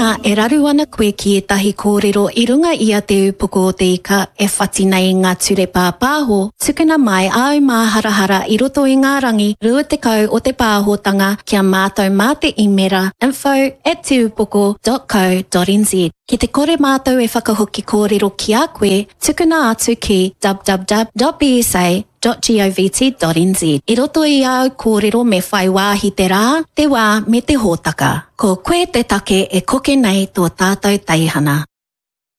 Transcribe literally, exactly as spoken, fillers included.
Tēnā e raru ana koe ki etahi kōrero I runga ia te upoko o te ika e whati nei ngā ture pāpāho. Tukuna mai au mā harahara I roto I ngā rangi rua te kau o te pāhotanga kia mātou mā te imera info at te upoko dot co dot n z. Ki te kore mātou e whakahoki kōrero ki a koe, tukuna atu ki w w w dot b s a dot govt dot n z. I roto I au kōrero me whai wāhi te rā, te wā me te hōtaka. Ko koe te take e koke nei tō tātou teihana.